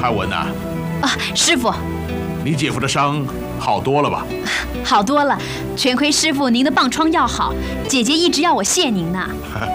汉文呐， 师傅， 你姐夫的伤好多了吧？ 好多了，全亏师傅您的棒疮药好，姐姐一直要我谢您呢。